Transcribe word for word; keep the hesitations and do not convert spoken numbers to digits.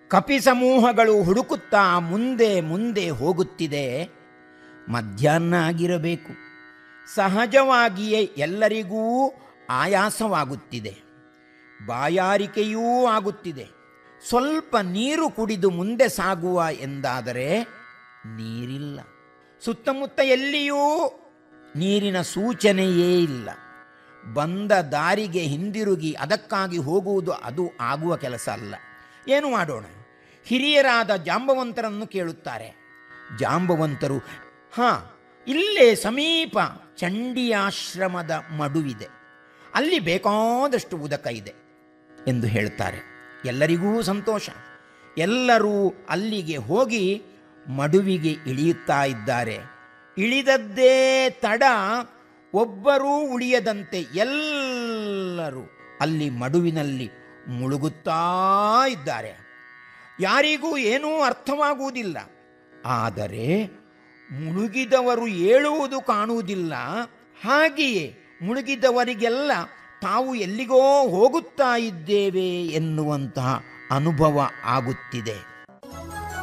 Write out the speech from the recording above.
ಕಪಿ ಸಮೂಹಗಳು ಹುಡುಕುತ್ತಾ ಮುಂದೆ ಮುಂದೆ ಹೋಗುತ್ತಿದೆ. ಮಧ್ಯಾಹ್ನ ಆಗಿರಬೇಕು. ಸಹಜವಾಗಿಯೇ ಎಲ್ಲರಿಗೂ ಆಯಾಸವಾಗುತ್ತಿದೆ, ಬಾಯಾರಿಕೆಯೂ ಆಗುತ್ತಿದೆ. ಸ್ವಲ್ಪ ನೀರು ಕುಡಿದು ಮುಂದೆ ಸಾಗುವ ಎಂದಾದರೆ ನೀರಿಲ್ಲ. ಸುತ್ತಮುತ್ತ ಎಲ್ಲಿಯೂ ನೀರಿನ ಸೂಚನೆಯೇ ಇಲ್ಲ. ಬಂದ ದಾರಿಗೆ ಹಿಂದಿರುಗಿ ಅದಕ್ಕಾಗಿ ಹೋಗುವುದು ಅದು ಆಗುವ ಕೆಲಸ ಅಲ್ಲ. ಏನು ಮಾಡೋಣ? ಹಿರಿಯರಾದ ಜಾಂಬವಂತರನ್ನು ಕೇಳುತ್ತಾರೆ. ಜಾಂಬವಂತರು, ಹಾಂ, ಇಲ್ಲೇ ಸಮೀಪ ಚಂಡಿಯಾಶ್ರಮದ ಮಡುವಿದೆ, ಅಲ್ಲಿ ಬೇಕಾದಷ್ಟು ಉದಕ ಇದೆ ಎಂದು ಹೇಳುತ್ತಾರೆ. ಎಲ್ಲರಿಗೂ ಸಂತೋಷ. ಎಲ್ಲರೂ ಅಲ್ಲಿಗೆ ಹೋಗಿ ಮಡುವಿಗೆ ಇಳಿಯುತ್ತಾ ಇದ್ದಾರೆ. ಇಳಿದದ್ದೇ ತಡ, ಒಬ್ಬರೂ ಉಳಿಯದಂತೆ ಎಲ್ಲರೂ ಅಲ್ಲಿ ಮಡುವಿನಲ್ಲಿ ಮುಳುಗುತ್ತಾ ಇದ್ದಾರೆ. ಯಾರಿಗೂ ಏನೂ ಅರ್ಥವಾಗುವುದಿಲ್ಲ. ಆದರೆ ಮುಳುಗಿದವರು ಏಳುವುದು ಕಾಣುವುದಿಲ್ಲ. ಹಾಗೆಯೇ ಮುಳುಗಿದವರಿಗೆಲ್ಲ ತಾವು ಎಲ್ಲಿಗೋ ಹೋಗುತ್ತಾ ಇದ್ದೇವೆ ಎನ್ನುವಂತಹ ಅನುಭವ ಆಗುತ್ತಿದೆ.